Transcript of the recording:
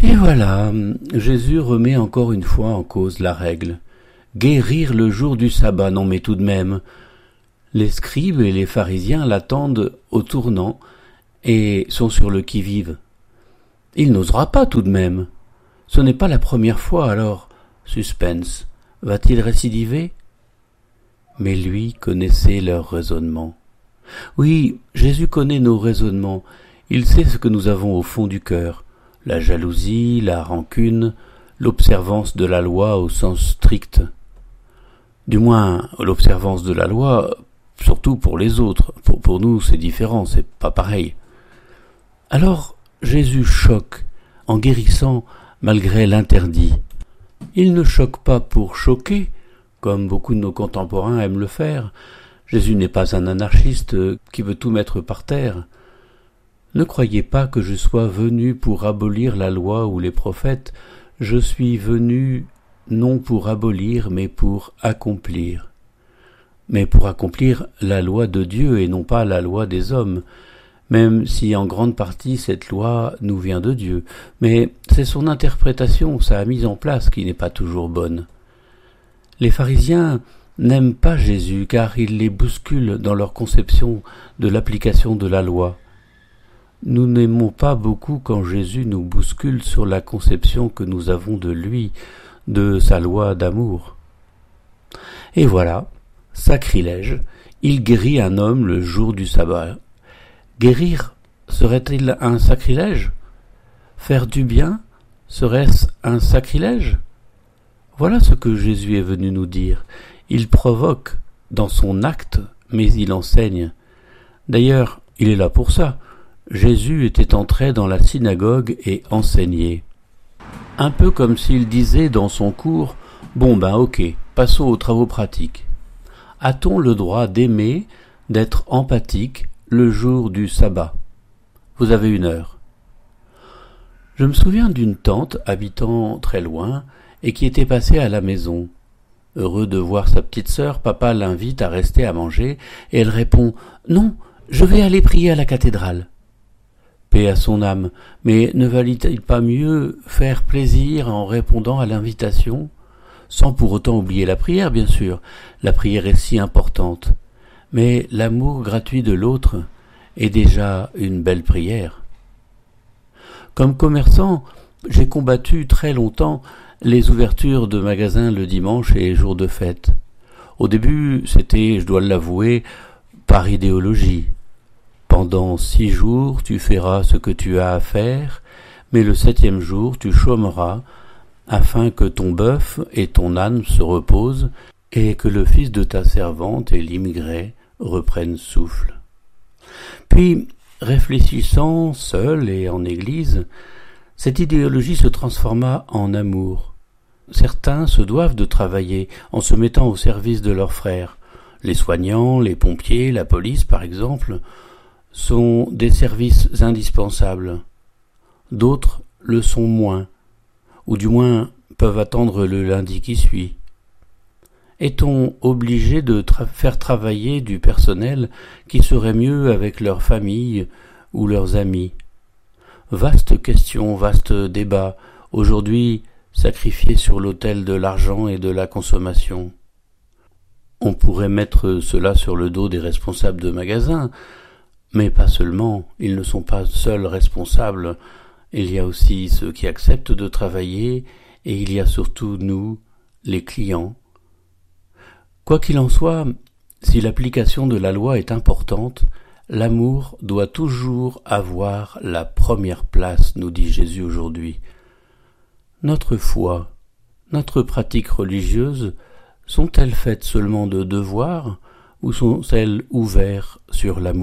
Et voilà, Jésus remet encore une fois en cause la règle. Guérir le jour du sabbat, non mais tout de même. Les scribes et les pharisiens l'attendent au tournant et sont sur le qui-vive. Il n'osera pas tout de même. Ce n'est pas la première fois, alors, suspense, va-t-il récidiver? Mais lui connaissait leur raisonnement. Oui, Jésus connaît nos raisonnements, il sait ce que nous avons au fond du cœur, la jalousie, la rancune, l'observance de la loi au sens strict. Du moins, l'observance de la loi, surtout pour les autres. Pour nous, c'est différent, c'est pas pareil. Alors, Jésus choque, en guérissant malgré l'interdit. Il ne choque pas pour choquer, comme beaucoup de nos contemporains aiment le faire. Jésus n'est pas un anarchiste qui veut tout mettre par terre. Ne croyez pas que je sois venu pour abolir la loi ou les prophètes. Je suis venu non pour abolir, mais pour accomplir. Mais pour accomplir la loi de Dieu et non pas la loi des hommes, même si en grande partie cette loi nous vient de Dieu. Mais c'est son interprétation, sa mise en place qui n'est pas toujours bonne. Les pharisiens n'aiment pas Jésus car il les bouscule dans leur conception de l'application de la loi. Nous n'aimons pas beaucoup quand Jésus nous bouscule sur la conception que nous avons de lui, de sa loi d'amour. Et voilà, sacrilège, il guérit un homme le jour du sabbat. Guérir serait-il un sacrilège? Faire du bien serait-ce un sacrilège? Voilà ce que Jésus est venu nous dire. Il provoque dans son acte, mais il enseigne. D'ailleurs, il est là pour ça. Jésus était entré dans la synagogue et enseignait. Un peu comme s'il disait dans son cours « Bon ben ok, passons aux travaux pratiques. A-t-on le droit d'aimer, d'être empathique le jour du sabbat? Vous avez 1 heure. » Je me souviens d'une tante habitant très loin et qui était passée à la maison. Heureux de voir sa petite sœur, papa l'invite à rester à manger et elle répond « Non, je vais aller prier à la cathédrale. » Paix à son âme, mais ne valait-il pas mieux faire plaisir en répondant à l'invitation, sans pour autant oublier la prière, bien sûr, la prière est si importante, mais l'amour gratuit de l'autre est déjà une belle prière. Comme commerçant, j'ai combattu très longtemps les ouvertures de magasins le dimanche et jour de fête. Au début, c'était, je dois l'avouer, par idéologie. Pendant 6 jours, tu feras ce que tu as à faire, mais le 7e jour, tu chômeras, afin que ton bœuf et ton âne se reposent, et que le fils de ta servante et l'immigré reprennent souffle. Puis, réfléchissant seul et en église, cette idéologie se transforma en amour. Certains se doivent de travailler en se mettant au service de leurs frères. Les soignants, les pompiers, la police, par exemple, sont des services indispensables. D'autres le sont moins, ou du moins peuvent attendre le lundi qui suit. Est-on obligé de faire travailler du personnel qui serait mieux avec leur famille ou leurs amis? Vaste question, vaste débat, aujourd'hui sacrifié sur l'autel de l'argent et de la consommation. On pourrait mettre cela sur le dos des responsables de magasins, mais pas seulement, ils ne sont pas seuls responsables, il y a aussi ceux qui acceptent de travailler, et il y a surtout nous, les clients. Quoi qu'il en soit, si l'application de la loi est importante, l'amour doit toujours avoir la première place, nous dit Jésus aujourd'hui. Notre foi, notre pratique religieuse, sont-elles faites seulement de devoirs, ou sont-elles ouvertes sur l'amour ?